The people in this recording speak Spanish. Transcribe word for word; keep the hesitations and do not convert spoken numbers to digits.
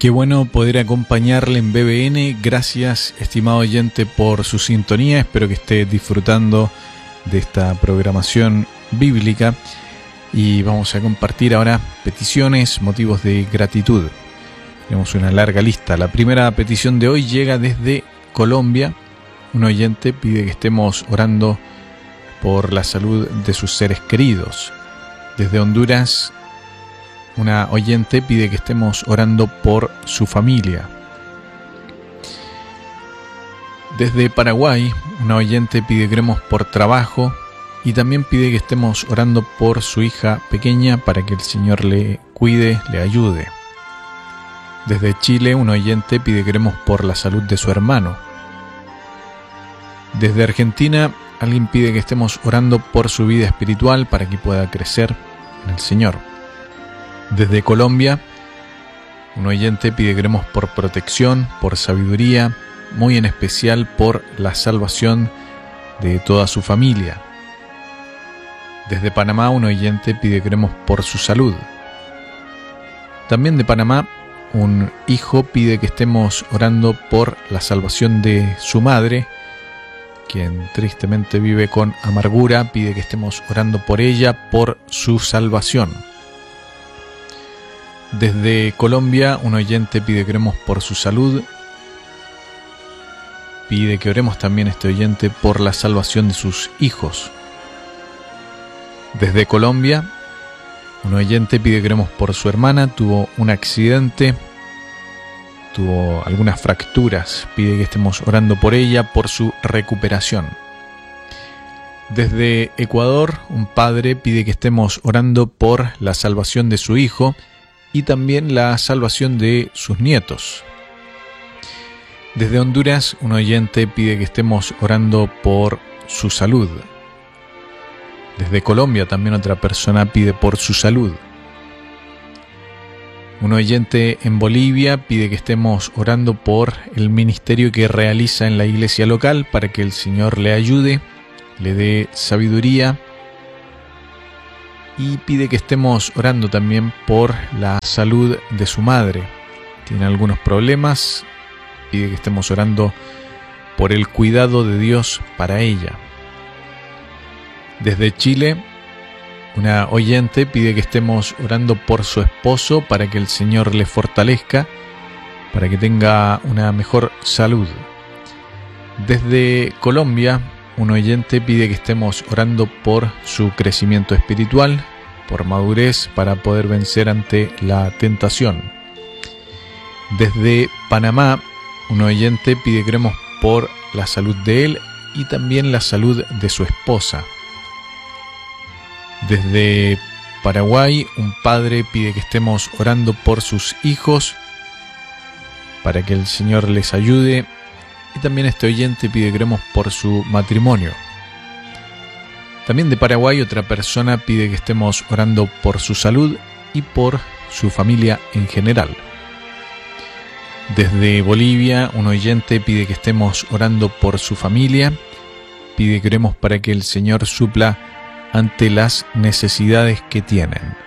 Qué bueno poder acompañarle en B B N. Gracias, estimado oyente, por su sintonía. Espero que esté disfrutando de esta programación bíblica. Y vamos a compartir ahora peticiones, motivos de gratitud. Tenemos una larga lista. La primera petición de hoy llega desde Colombia. Un oyente pide que estemos orando por la salud de sus seres queridos. Desde Honduras, una oyente pide que estemos orando por su familia. Desde Paraguay, una oyente pide que oremos por trabajo y también pide que estemos orando por su hija pequeña para que el Señor le cuide, le ayude. Desde Chile, un oyente pide que oremos por la salud de su hermano. Desde Argentina, alguien pide que estemos orando por su vida espiritual para que pueda crecer en el Señor. Desde Colombia, un oyente pide que oremos por protección, por sabiduría, muy en especial por la salvación de toda su familia. Desde Panamá, un oyente pide que oremos por su salud. También de Panamá, un hijo pide que estemos orando por la salvación de su madre, quien tristemente vive con amargura. Pide que estemos orando por ella, por su salvación. Desde Colombia, un oyente pide que oremos por su salud. Pide que oremos también este oyente por la salvación de sus hijos. Desde Colombia, un oyente pide que oremos por su hermana. Tuvo un accidente, tuvo algunas fracturas. Pide que estemos orando por ella, por su recuperación. Desde Ecuador, un padre pide que estemos orando por la salvación de su hijo y también la salvación de sus nietos. Desde Honduras, un oyente pide que estemos orando por su salud. Desde Colombia, también otra persona pide por su salud. Un oyente en Bolivia pide que estemos orando por el ministerio que realiza en la iglesia local para que el Señor le ayude, le dé sabiduría. Y pide que estemos orando también por la salud de su madre. Tiene algunos problemas. Pide que estemos orando por el cuidado de Dios para ella. Desde Chile, una oyente pide que estemos orando por su esposo para que el Señor le fortalezca, para que tenga una mejor salud. Desde Colombia, un oyente pide que estemos orando por su crecimiento espiritual, por madurez para poder vencer ante la tentación. Desde Panamá, un oyente pide que oremos por la salud de él y también la salud de su esposa. Desde Paraguay, un padre pide que estemos orando por sus hijos para que el Señor les ayude. Y también este oyente pide que oremos por su matrimonio. También de Paraguay, otra persona pide que estemos orando por su salud y por su familia en general. Desde Bolivia, un oyente pide que estemos orando por su familia. Pide que oremos para que el Señor supla ante las necesidades que tienen.